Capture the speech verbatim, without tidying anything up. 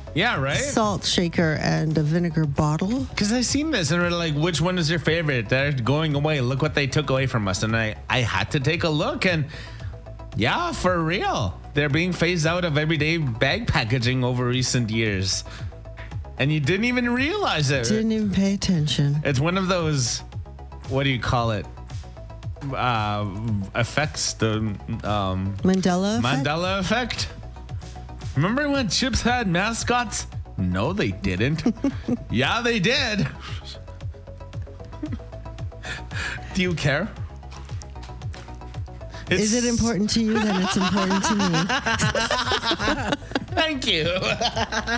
Yeah, right? salt shaker and a vinegar bottle. Because I seen this and we're like, which one is your favorite? They're going away. Look what they took away from us. And I, I had to take a look. And yeah, for real. They're being phased out of everyday bag packaging over recent years. And you didn't even realize it. Didn't even pay attention. It's one of those, what do you call it? Uh, effects. The um, Mandela effect? Mandela effect. Remember when chips had mascots? No, they didn't. Yeah, they did. Do you care? It's, Is it important to you? Then it's important to me. Thank you.